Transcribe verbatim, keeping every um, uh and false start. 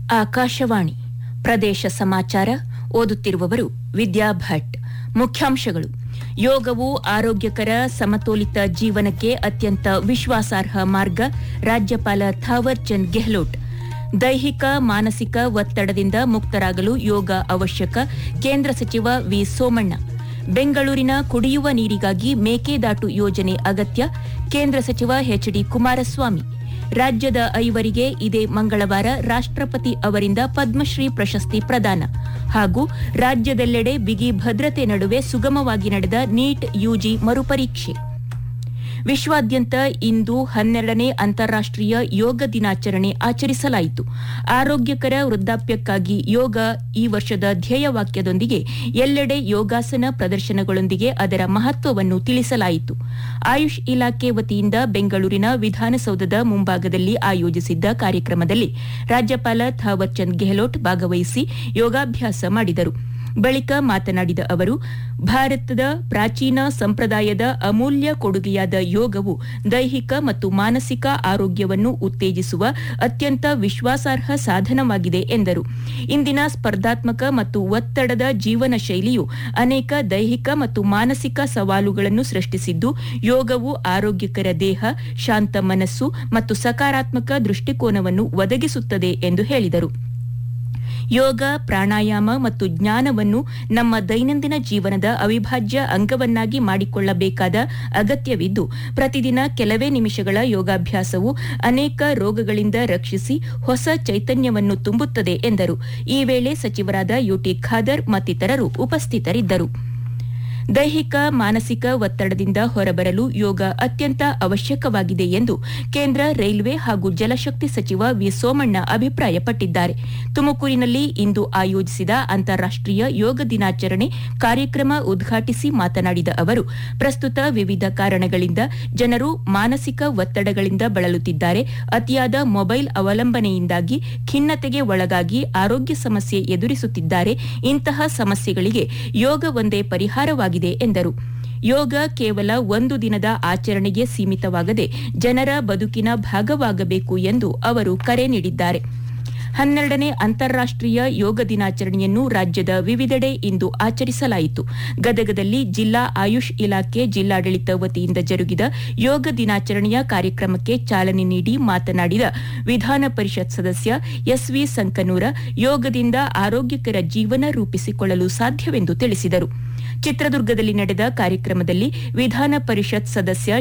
ಆಕಾಶವಾಣಿ ಪ್ರದೇಶ ಸಮಾಚಾರ ಓದುತ್ತಿರುವವರು ವಿದ್ಯಾ ಭಟ್. ಮುಖ್ಯಾಂಶಗಳು: ಯೋಗವು ಆರೋಗ್ಯಕರ ಸಮತೋಲಿತ ಜೀವನಕ್ಕೆ ಅತ್ಯಂತ ವಿಶ್ವಾಸಾರ್ಹ ಮಾರ್ಗ, ರಾಜ್ಯಪಾಲ ಥಾವರ್ ಚಂದ್ ಗೆಹ್ಲೋಟ್. ದೈಹಿಕ ಮಾನಸಿಕ ಒತ್ತಡದಿಂದ ಮುಕ್ತರಾಗಲು ಯೋಗ ಅವಶ್ಯಕ, ಕೇಂದ್ರ ಸಚಿವ ವಿ ಸೋಮಣ್ಣ. ಬೆಂಗಳೂರಿನ ಕುಡಿಯುವ ನೀರಿಗಾಗಿ ಮೇಕೆದಾಟು ಯೋಜನೆ ಅಗತ್ಯ, ಕೇಂದ್ರ ಸಚಿವ ಎಚ್ ಡಿ ಕುಮಾರಸ್ವಾಮಿ. ರಾಜ್ಯದ ಐವರಿಗೆ ಇದೇ ಮಂಗಳವಾರ ರಾಷ್ಟ್ರಪತಿ ಅವರಿಂದ ಪದ್ಮಶ್ರೀ ಪ್ರಶಸ್ತಿ ಪ್ರದಾನ. ಹಾಗೂ ರಾಜ್ಯದೆಲ್ಲೆಡೆ ಬಿಗಿ ಭದ್ರತೆ ನಡುವೆ ಸುಗಮವಾಗಿ ನಡೆದ ನೀಟ್ ಯುಜಿ ಮರುಪರೀಕ್ಷೆ. ವಿಶ್ವಾದ್ಯಂತ ಇಂದು ಹನ್ನೆರಡನೇ ಅಂತಾರಾಷ್ಟೀಯ ಯೋಗ ದಿನಾಚರಣೆ ಆಚರಿಸಲಾಯಿತು. ಆರೋಗ್ಯಕರ ವೃದ್ಧಾಪ್ಯಕ್ಕಾಗಿ ಯೋಗ ಈ ವರ್ಷದ ಧ್ಯೇಯವಾಕ್ಯದೊಂದಿಗೆ ಎಲ್ಲೆಡೆ ಯೋಗಾಸನ ಪ್ರದರ್ಶನಗಳೊಂದಿಗೆ ಅದರ ಮಹತ್ವವನ್ನು ತಿಳಿಸಲಾಯಿತು. ಆಯುಷ್ ಇಲಾಖೆ ವತಿಯಿಂದ ಬೆಂಗಳೂರಿನ ವಿಧಾನಸೌಧದ ಮುಂಭಾಗದಲ್ಲಿ ಆಯೋಜಿಸಿದ್ದ ಕಾರ್ಯಕ್ರಮದಲ್ಲಿ ರಾಜ್ಯಪಾಲ ಥಾವರ್ ಚಂದ್ ಗೆಹ್ಲೋಟ್ ಭಾಗವಹಿಸಿ ಯೋಗಾಭ್ಯಾಸ ಮಾಡಿದರು. ಬಳಿಕ ಮಾತನಾಡಿದ ಅವರು, ಭಾರತದ ಪ್ರಾಚೀನ ಸಂಪ್ರದಾಯದ ಅಮೂಲ್ಯ ಕೊಡುಗೆಯಾದ ಯೋಗವು ದೈಹಿಕ ಮತ್ತು ಮಾನಸಿಕ ಆರೋಗ್ಯವನ್ನು ಉತ್ತೇಜಿಸುವ ಅತ್ಯಂತ ವಿಶ್ವಾಸಾರ್ಹ ಸಾಧನವಾಗಿದೆ ಎಂದರು. ಇಂದಿನ ಸ್ಪರ್ಧಾತ್ಮಕ ಮತ್ತು ಒತ್ತಡದ ಜೀವನ ಶೈಲಿಯು ಅನೇಕ ದೈಹಿಕ ಮತ್ತು ಮಾನಸಿಕ ಸವಾಲುಗಳನ್ನು ಸೃಷ್ಟಿಸಿದ್ದು, ಯೋಗವು ಆರೋಗ್ಯಕರ ದೇಹ, ಶಾಂತ ಮನಸ್ಸು ಮತ್ತು ಸಕಾರಾತ್ಮಕ ದೃಷ್ಟಿಕೋನವನ್ನು ಒದಗಿಸುತ್ತದೆ ಎಂದು ಹೇಳಿದರು. ಯೋಗ, ಪ್ರಾಣಾಯಾಮ ಮತ್ತು ಜ್ಞಾನವನ್ನು ನಮ್ಮ ದೈನಂದಿನ ಜೀವನದ ಅವಿಭಾಜ್ಯ ಅಂಗವನ್ನಾಗಿ ಮಾಡಿಕೊಳ್ಳಬೇಕಾದ ಅಗತ್ಯವಿದ್ದು, ಪ್ರತಿದಿನ ಕೆಲವೇ ನಿಮಿಷಗಳ ಯೋಗಾಭ್ಯಾಸವು ಅನೇಕ ರೋಗಗಳಿಂದ ರಕ್ಷಿಸಿ ಹೊಸ ಚೈತನ್ಯವನ್ನು ತುಂಬುತ್ತದೆ ಎಂದರು. ಈ ವೇಳೆ ಸಚಿವರಾದ ಯುಟಿ ಖಾದರ್ ಮತ್ತಿತರರು ಉಪಸ್ಥಿತರಿದ್ದರು. ದೈಹಿಕ ಮಾನಸಿಕ ಒತ್ತಡದಿಂದ ಹೊರಬರಲು ಯೋಗ ಅತ್ಯಂತ ಅವಶ್ಯಕವಾಗಿದೆ ಎಂದು ಕೇಂದ್ರ ರೈಲ್ವೆ ಹಾಗೂ ಜಲಶಕ್ತಿ ಸಚಿವ ವಿ ಸೋಮಣ್ಣ ಅಭಿಪ್ರಾಯಪಟ್ಟಿದ್ದಾರೆ. ತುಮಕೂರಿನಲ್ಲಿ ಇಂದು ಆಯೋಜಿಸಿದ ಅಂತಾರಾಷ್ಟೀಯ ಯೋಗ ದಿನಾಚರಣೆ ಕಾರ್ಯಕ್ರಮ ಉದ್ಘಾಟಿಸಿ ಮಾತನಾಡಿದ ಅವರು, ಪ್ರಸ್ತುತ ವಿವಿಧ ಕಾರಣಗಳಿಂದ ಜನರು ಮಾನಸಿಕ ಒತ್ತಡಗಳಿಂದ ಬಳಲುತ್ತಿದ್ದಾರೆ. ಅತಿಯಾದ ಮೊಬೈಲ್ ಅವಲಂಬನೆಯಿಂದಾಗಿ ಖಿನ್ನತೆಗೆ ಒಳಗಾಗಿ ಆರೋಗ್ಯ ಸಮಸ್ಯೆ ಎದುರಿಸುತ್ತಿದ್ದಾರೆ. ಇಂತಹ ಸಮಸ್ಯೆಗಳಿಗೆ ಯೋಗ ಒಂದೇ ಪರಿಹಾರವಾಗಿದೆ ಎಂದರು. ಯೋಗ ಕೇವಲ ಒಂದು ದಿನದ ಆಚರಣೆಗೆ ಸೀಮಿತವಾಗದೆ ಜನರ ಬದುಕಿನ ಭಾಗವಾಗಬೇಕು ಎಂದು ಅವರು ಕರೆ ನೀಡಿದ್ದಾರೆ. ಹನ್ನೆರಡನೇ ಅಂತಾರಾಷ್ಟೀಯ ಯೋಗ ದಿನಾಚರಣೆಯನ್ನು ರಾಜ್ಯದ ವಿವಿಧೆಡೆ ಇಂದು ಆಚರಿಸಲಾಯಿತು. ಗದಗದಲ್ಲಿ ಜಿಲ್ಲಾ ಆಯುಷ್ ಇಲಾಖೆ ಜಿಲ್ಲಾಡಳಿತ ವತಿಯಿಂದ ಜರುಗಿದ ಯೋಗ ದಿನಾಚರಣೆಯ ಕಾರ್ಯಕ್ರಮಕ್ಕೆ ಚಾಲನೆ ನೀಡಿ ಮಾತನಾಡಿದ ವಿಧಾನ ಪರಿಷತ್ ಸದಸ್ಯ ಎಸ್ ವಿ ಸಂಕನೂರ, ಯೋಗದಿಂದ ಆರೋಗ್ಯಕರ ಜೀವನ ರೂಪಿಸಿಕೊಳ್ಳಲು ಸಾಧ್ಯವೆಂದು ತಿಳಿಸಿದರು. ಚಿತ್ರದುರ್ಗದಲ್ಲಿ ನಡೆದ ಕಾರ್ಯಕ್ರಮದಲ್ಲಿ ವಿಧಾನ ಪರಿಷತ್ ಸದಸ್ಯ